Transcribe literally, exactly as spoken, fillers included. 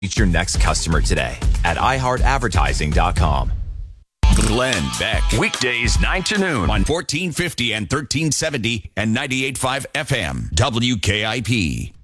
Reach your next customer today at i heart advertising dot com. Glenn Beck. Weekdays nine to noon on fourteen fifty and thirteen seventy and ninety-eight point five F M. W K I P.